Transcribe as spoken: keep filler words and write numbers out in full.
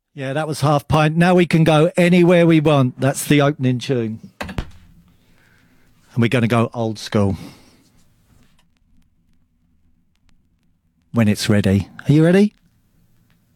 Yeah, that was Half Pint. Now we can go anywhere we want. That's the opening tune. And we're going to go old school. When it's ready. Are you ready?